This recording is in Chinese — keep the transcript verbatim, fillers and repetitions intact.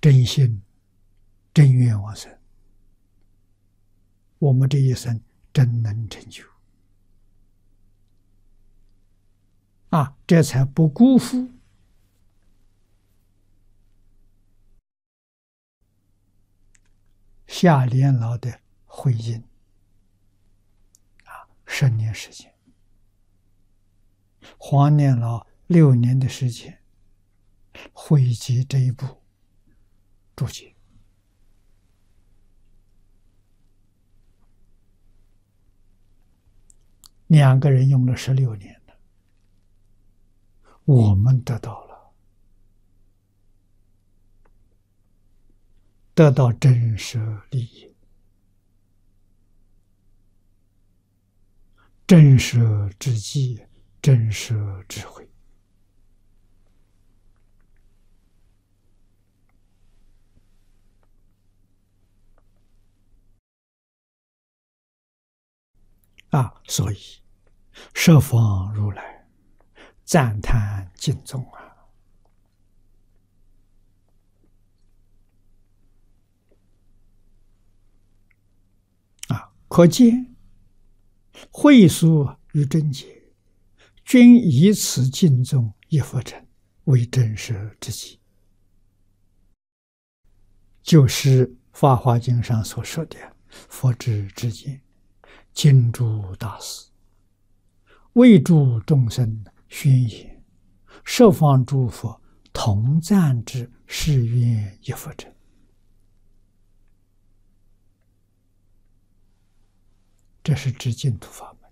真心、真愿往生，我们这一生真能成就啊！这才不辜负夏莲老的回应啊，十年时间，黄念老六年的时间，汇集这一部注解。两个人用了十六年了，我们得到了，得到真实利益，真实之际，真实智慧。啊，所以十方如来赞叹敬重啊！啊，可见会所与真解，均以此敬重一佛乘为真实之基，就是《法华经》上所说的佛之之见，经诸大师为诸众生宣言，十方诸佛同赞之誓愿一佛乘。这是指净土法门。